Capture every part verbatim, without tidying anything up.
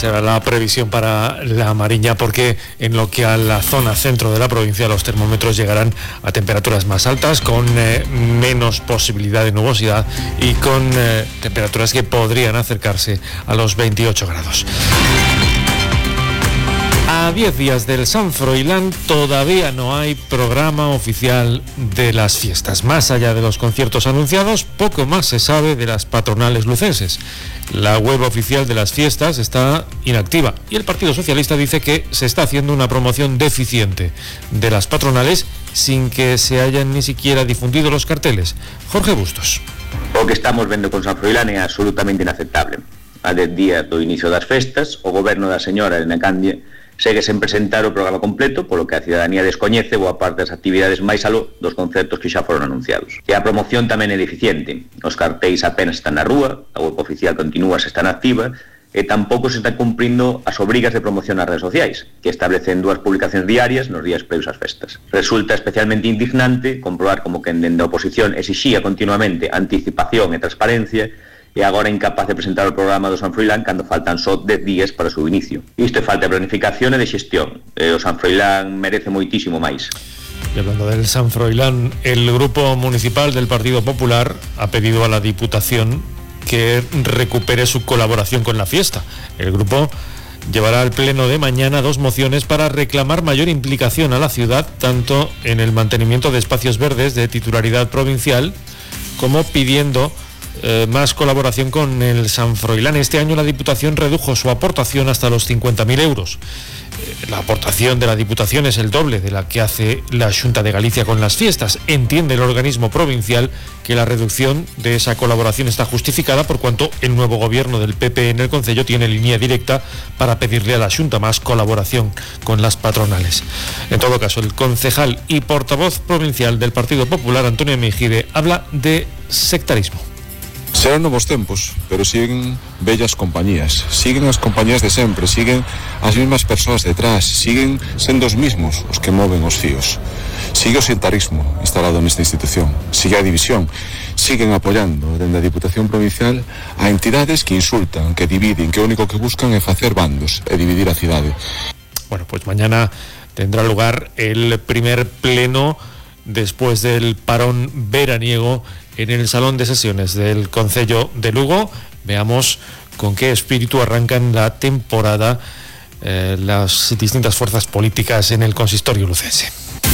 será la previsión para la Mariña, porque en lo que a la zona centro de la provincia los termómetros llegarán a temperaturas más altas, con eh, menos posibilidad de nubosidad y con eh, temperaturas que podrían acercarse a los veintiocho grados. A diez días del San Froilán todavía no hay programa oficial de las fiestas. Más allá de los conciertos anunciados, poco más se sabe de las patronales lucenses. La web oficial de las fiestas está inactiva y el Partido Socialista dice que se está haciendo una promoción deficiente de las patronales sin que se hayan ni siquiera difundido los carteles. Jorge Bustos. O que estamos vendo con San Froilán é absolutamente inaceptable. A dez días do inicio das festas, o goberno da señora Elena Candia segue sen presentar o programa completo, polo que a cidadanía descoñece boa parte das actividades máis aló dos concertos que xa foron anunciados. E a promoción tamén é deficiente. Os cartéis apenas están na rúa, a web oficial continúa se está activa, e tampouco se están cumprindo as obrigas de promoción nas redes sociais, que establecen dúas publicacións diarias nos días previos ás festas. Resulta especialmente indignante comprobar como que dende a oposición exixía continuamente anticipación e transparencia, e agora incapaz de presentar o programa do San Froilán cando faltan só dez días para o seu inicio. Isto é falta de planificación e de xestión. E o San Froilán merece moitísimo máis. Y hablando del San Froilán, el Grupo Municipal del Partido Popular ha pedido a la Diputación que recupere su colaboración con la fiesta. El grupo llevará al pleno de mañana dos mociones para reclamar mayor implicación a la ciudad, tanto en el mantenimiento de espacios verdes de titularidad provincial, como pidiendo Eh, más colaboración con el San Froilán. Este año la Diputación redujo su aportación hasta los cincuenta mil euros. Eh, la aportación de la Diputación es el doble de la que hace la Xunta de Galicia con las fiestas. Entiende el organismo provincial que la reducción de esa colaboración está justificada por cuanto el nuevo gobierno del P P en el concello tiene línea directa para pedirle a la Xunta más colaboración con las patronales. En todo caso, el concejal y portavoz provincial del Partido Popular, Antonio Mejide, habla de sectarismo. Serán novos tempos, pero siguen bellas compañías, siguen as compañías de sempre, siguen as mesmas persoas detrás, siguen sendo os mismos os que moven os fíos. Sigue o sectarismo instalado nesta institución, sigue a división, siguen apoiando dende a Diputación Provincial a entidades que insultan, que dividen, que o único que buscan é facer bandos e dividir a cidade. Bueno, pues mañana tendrá lugar el primer pleno después del parón veraniego en el Salón de Sesiones del Concello de Lugo. Veamos con qué espíritu arrancan la temporada eh, las distintas fuerzas políticas en el consistorio lucense.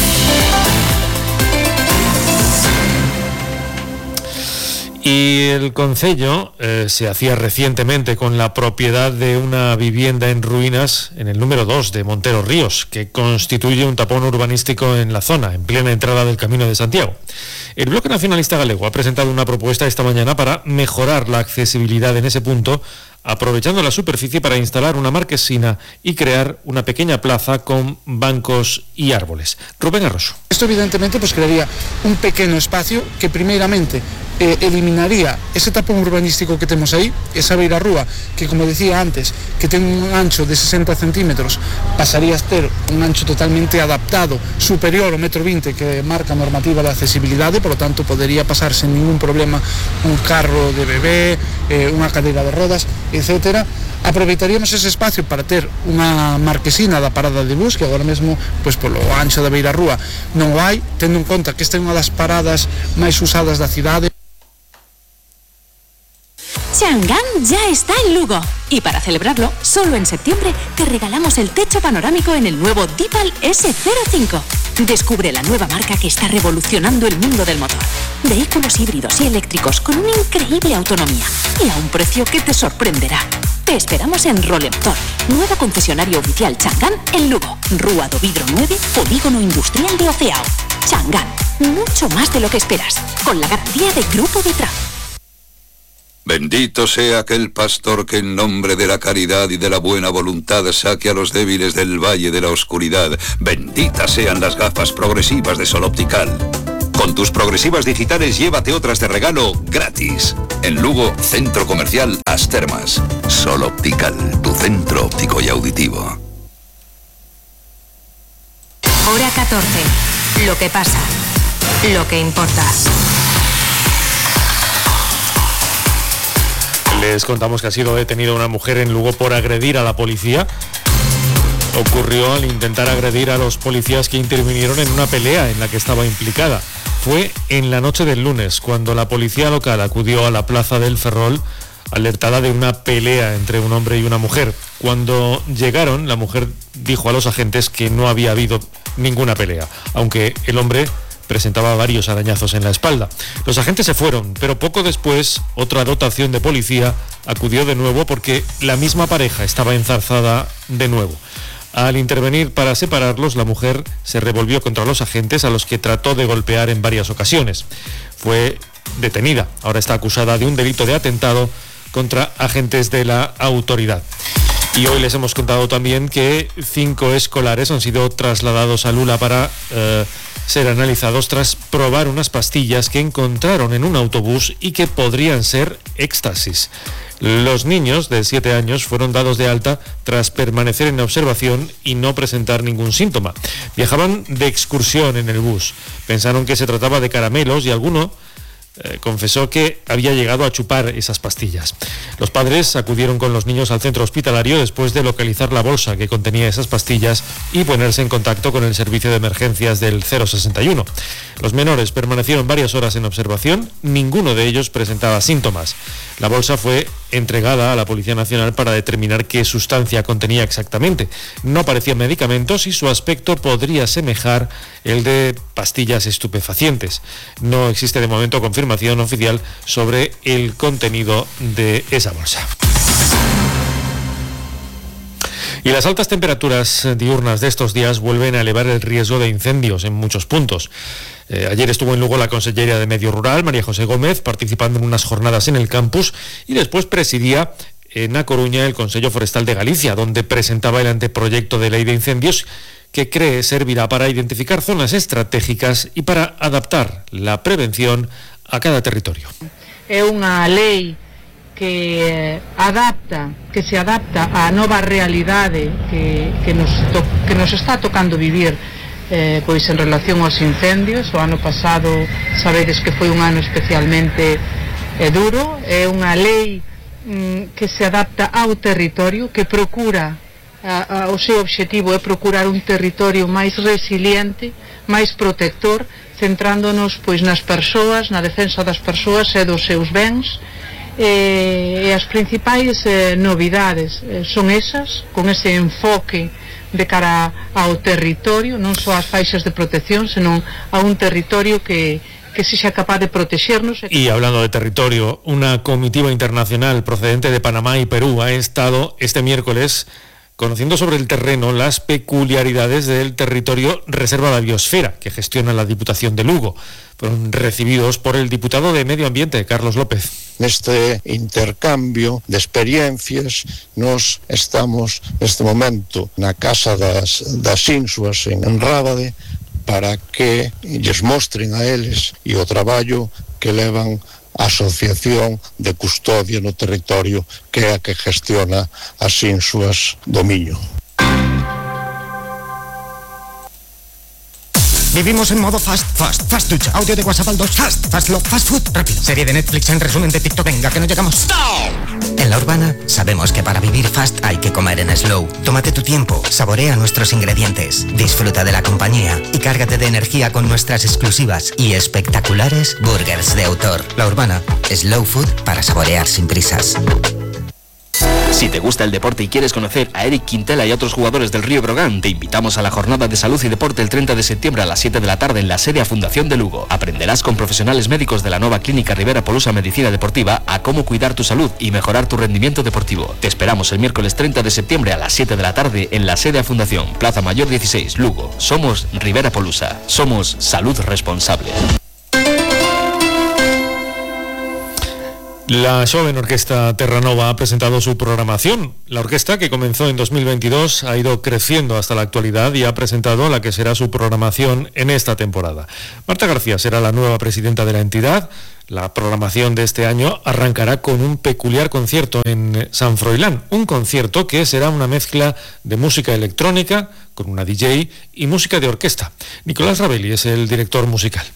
Y el concello eh, se hacía recientemente con la propiedad de una vivienda en ruinas en el número dos de Montero Ríos, que constituye un tapón urbanístico en la zona, en plena entrada del Camino de Santiago. El Bloque Nacionalista Galego ha presentado una propuesta esta mañana para mejorar la accesibilidad en ese punto, aprovechando la superficie para instalar una marquesina y crear una pequeña plaza con bancos y árboles. Rubén Arroyo. Esto evidentemente pues crearía un pequeño espacio que primeramente eh, eliminaría ese tapón urbanístico que tenemos aí, esa beirarrúa que, como decía antes, que ten un ancho de sesenta centímetros, pasaría a ter un ancho totalmente adaptado, superior ao metro vinte que marca a normativa de accesibilidade, por lo tanto podería pasar sin ningún problema un carro de bebé, eh, unha cadeira de rodas, etcétera. Aproveitaríamos ese espacio para ter unha marquesina da parada de bus, que agora mesmo, pois polo ancho da beirarrúa non o hai, tendo en conta que esta é unha das paradas máis usadas da cidade. Chang'an ya está en Lugo y para celebrarlo, solo en septiembre te regalamos el techo panorámico en el nuevo Dipal ese cero cinco. Descubre la nueva marca que está revolucionando el mundo del motor. Vehículos híbridos y eléctricos con una increíble autonomía y a un precio que te sorprenderá. Te esperamos en Rolemotor, nuevo concesionario oficial Chang'an en Lugo, Rúa do Vidro nueve, Polígono Industrial de Oceao. Chang'an, mucho más de lo que esperas, con la garantía de Grupo Vitra. Bendito sea aquel pastor que en nombre de la caridad y de la buena voluntad saque a los débiles del valle de la oscuridad. Benditas sean las gafas progresivas de Sol Optical. Con tus progresivas digitales llévate otras de regalo gratis. En Lugo, Centro Comercial As Termas. Sol Optical, tu centro óptico y auditivo. Hora catorce. Lo que pasa. Lo que importa. Les contamos que ha sido detenida una mujer en Lugo por agredir a la policía. Ocurrió al intentar agredir a los policías que intervinieron en una pelea en la que estaba implicada. Fue en la noche del lunes, cuando la policía local acudió a la plaza del Ferrol, alertada de una pelea entre un hombre y una mujer. Cuando llegaron, la mujer dijo a los agentes que no había habido ninguna pelea, aunque el hombre presentaba varios arañazos en la espalda. Los agentes se fueron, pero poco después otra dotación de policía acudió de nuevo porque la misma pareja estaba enzarzada de nuevo. Al intervenir para separarlos, la mujer se revolvió contra los agentes, a los que trató de golpear en varias ocasiones. Fue detenida. Ahora está acusada de un delito de atentado contra agentes de la autoridad. Y hoy les hemos contado también que cinco escolares han sido trasladados a Lula para eh, ser analizados tras probar unas pastillas que encontraron en un autobús y que podrían ser éxtasis. Los niños de siete años fueron dados de alta tras permanecer en observación y no presentar ningún síntoma. Viajaban de excursión en el bus. Pensaron que se trataba de caramelos y alguno Eh, confesó que había llegado a chupar esas pastillas. Los padres acudieron con los niños al centro hospitalario después de localizar la bolsa que contenía esas pastillas y ponerse en contacto con el servicio de emergencias del cero sesenta y uno. Los menores permanecieron varias horas en observación, ninguno de ellos presentaba síntomas. La bolsa fue entregada a la Policía Nacional para determinar qué sustancia contenía exactamente. No parecían medicamentos y su aspecto podría asemejar el de pastillas estupefacientes. No existe de momento confirmación oficial sobre el contenido de esa bolsa. Y las altas temperaturas diurnas de estos días vuelven a elevar el riesgo de incendios en muchos puntos. Eh, ayer estuvo en Lugo la consellera de Medio Rural, María José Gómez, participando en unas jornadas en el campus, y después presidía en A Coruña el Consello Forestal de Galicia, donde presentaba el anteproyecto de ley de incendios que cree servirá para identificar zonas estratégicas y para adaptar la prevención a cada territorio. É unha lei que adapta, que se adapta á nova realidade que, que, nos, to, que nos está tocando vivir eh, pois en relación aos incendios. O ano pasado sabedes que foi un ano especialmente eh, duro. É unha lei mm, que se adapta ao territorio, que procura a, a, o seu obxectivo é procurar un territorio máis resiliente, máis protector, centrándonos pois nas persoas, na defensa das persoas e dos seus bens. E, e as principais eh, novidades eh, son esas, con ese enfoque de cara ao territorio, non só as faixas de protección, senón a un territorio que que sexa capaz de protegernos. Y hablando de territorio, una comitiva internacional procedente de Panamá y Perú ha estado este miércoles conociendo sobre el terreno las peculiaridades del territorio Reserva de la Biosfera, que gestiona la Diputación de Lugo. Fueron recibidos por el diputado de Medio Ambiente, Carlos López. Neste intercambio de experiencias, nos estamos neste momento na Casa das, das Insuas en Rábade para que lles mostren a eles e o traballo que levan a Asociación de Custodia no Territorio, que é a que gestiona as Insuas do Miño. Vivimos en modo fast, fast, fast ducha, audio de WhatsApp al dos, fast, fast love, fast food, rápido. Serie de Netflix en resumen de TikTok, venga que no llegamos. ¡Stop! En La Urbana sabemos que para vivir fast hay que comer en slow. Tómate tu tiempo, saborea nuestros ingredientes, disfruta de la compañía y cárgate de energía con nuestras exclusivas y espectaculares burgers de autor. La Urbana, slow food para saborear sin prisas. Si te gusta el deporte y quieres conocer a Eric Quintela y a otros jugadores del Río Brogan, te invitamos a la Jornada de Salud y Deporte el treinta de septiembre a las siete de la tarde en la sede a Fundación de Lugo. Aprenderás con profesionales médicos de la nueva clínica Rivera Polusa Medicina Deportiva a cómo cuidar tu salud y mejorar tu rendimiento deportivo. Te esperamos el miércoles treinta de septiembre a las siete de la tarde en la sede a Fundación, Plaza Mayor dieciséis, Lugo. Somos Rivera Polusa. Somos salud responsable. La joven orquesta Terranova ha presentado su programación. La orquesta, que comenzó en dos mil veintidós, ha ido creciendo hasta la actualidad y ha presentado la que será su programación en esta temporada. Marta García será la nueva presidenta de la entidad. La programación de este año arrancará con un peculiar concierto en San Froilán, un concierto que será una mezcla de música electrónica con una D J y música de orquesta. Nicolás Ravelli es el director musical.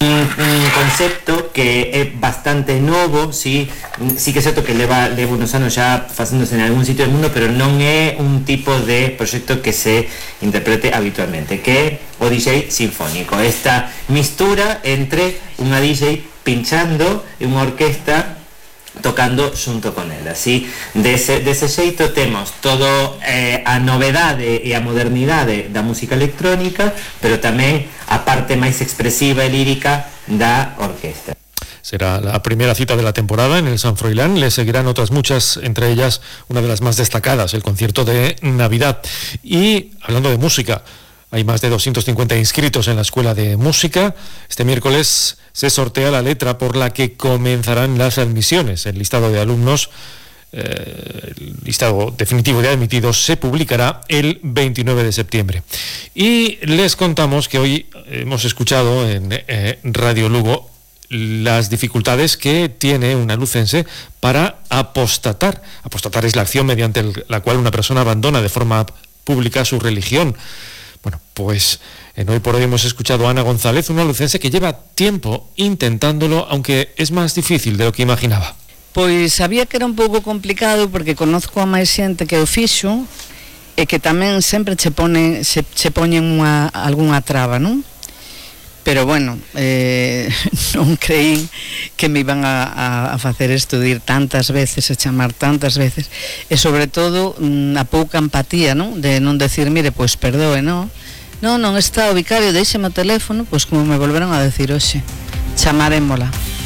Un, un concepto que é bastante novo, sí, sí que é certo que leva, leva unos anos xa facéndose en algún sitio del mundo, pero non é un tipo de proxecto que se interprete habitualmente, que é o D J sinfónico, esta mistura entre unha D J pinchando e unha orquesta tocando xunto con ela, así dese, dese xeito temos todo eh, a novedade e a modernidade da música electrónica, pero tamén a parte máis expresiva e lírica da orquesta. Será la primera cita de la temporada en el San Froilán. Le seguirán otras muchas, entre ellas una de las más destacadas, el concierto de Navidad. Y hablando de música, hay más de doscientos cincuenta inscritos en la Escuela de Música. Este miércoles se sortea la letra por la que comenzarán las admisiones. El listado de alumnos, eh, el listado definitivo de admitidos, se publicará el veintinueve de septiembre. Y les contamos que hoy hemos escuchado en eh, Radio Lugo las dificultades que tiene una lucense para apostatar. Apostatar es la acción mediante la cual una persona abandona de forma pública su religión. Bueno, pues en Hoy por Hoy hemos escuchado a Ana González, una lucense que lleva tiempo intentándolo, aunque es más difícil de lo que imaginaba. Pois sabía que era un pouco complicado porque conozco a máis xente que o fixo e que tamén sempre che pone se, che poñen unha, algunha traba, non? Pero bueno, eh, non creí que me iban a, a, a facer estudir tantas veces e chamar tantas veces, e sobre todo a pouca empatía, non? De non decir, mire, pois perdoe, non? Non, non está o vicario, deixeme o teléfono, pois como me volveron a decir hoxe, chamarémola.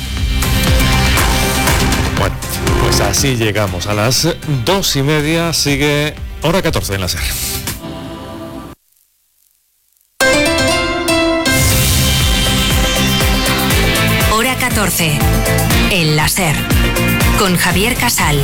Bueno, pues así llegamos a las dos y media, sigue hora catorce en la SER. Hora catorce, en la SER, con Javier Casal.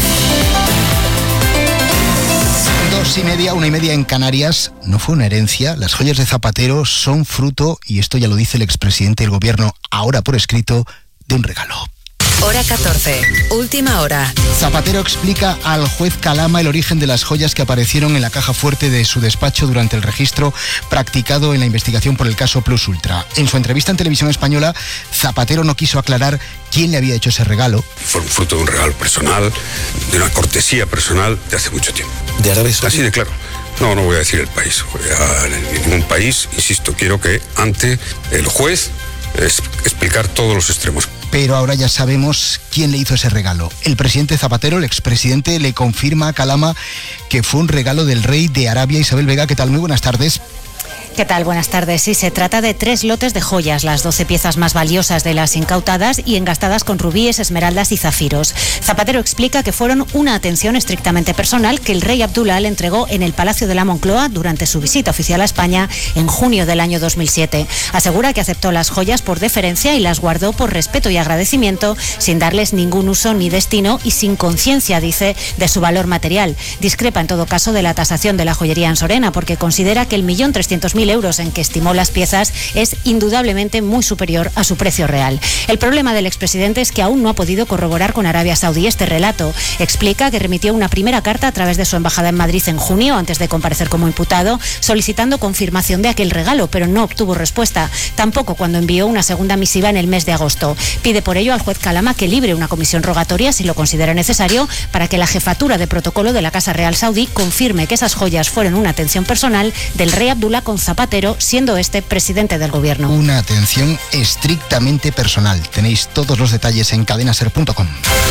Dos y media, una y media en Canarias. No fue una herencia. Las joyas de Zapatero son fruto, y esto ya lo dice el expresidente del gobierno, ahora por escrito, de un regalo. Hora catorce, última hora. Zapatero explica al juez Calama el origen de las joyas que aparecieron en la caja fuerte de su despacho durante el registro practicado en la investigación por el caso Plus Ultra. En su entrevista en Televisión Española, Zapatero no quiso aclarar quién le había hecho ese regalo. Fue un fruto de un regalo personal, de una cortesía personal de hace mucho tiempo. ¿De Arabia Saudí? Así de claro. No, no voy a decir el país. En ningún país, insisto, quiero que ante el juez es explicar todos los extremos. Pero ahora ya sabemos quién le hizo ese regalo. El presidente Zapatero, el expresidente, le confirma a Calama que fue un regalo del rey de Arabia. Isabel Vega, ¿qué tal? Muy buenas tardes. ¿Qué tal? Buenas tardes. Sí, se trata de tres lotes de joyas, las doce piezas más valiosas de las incautadas y engastadas con rubíes, esmeraldas y zafiros. Zapatero explica que fueron una atención estrictamente personal que el rey Abdullah le entregó en el Palacio de la Moncloa durante su visita oficial a España en junio del año dos mil siete. Asegura que aceptó las joyas por deferencia y las guardó por respeto y agradecimiento, sin darles ningún uso ni destino y sin conciencia, dice, de su valor material. Discrepa en todo caso de la tasación de la joyería en Sorena porque considera que el millón trescientos mil euros en que estimó las piezas es indudablemente muy superior a su precio real. El problema del expresidente es que aún no ha podido corroborar con Arabia Saudí este relato. Explica que remitió una primera carta a través de su embajada en Madrid en junio, antes de comparecer como imputado, solicitando confirmación de aquel regalo, pero no obtuvo respuesta. Tampoco cuando envió una segunda misiva en el mes de agosto. Pide por ello al juez Calama que libre una comisión rogatoria, si lo considera necesario, para que la jefatura de protocolo de la Casa Real Saudí confirme que esas joyas fueron una atención personal del rey Abdullah con Zapatero, siendo este presidente del gobierno. Una atención estrictamente personal. Tenéis todos los detalles en cadena ser punto com.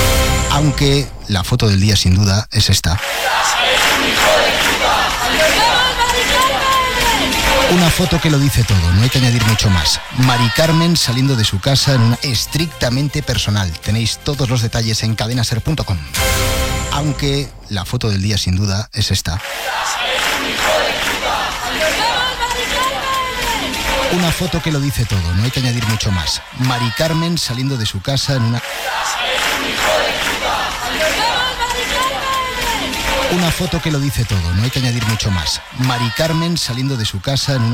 Aunque la foto del día sin duda es esta. Una foto que lo dice todo, no hay que añadir mucho más. Mari Carmen saliendo de su casa en una estrictamente personal. Tenéis todos los detalles en cadena ser punto com. Aunque la foto del día sin duda es esta. Una foto que lo dice todo, no hay que añadir mucho más. Mari Carmen saliendo de su casa en una... Una foto que lo dice todo, no hay que añadir mucho más. Mari Carmen saliendo de su casa en una...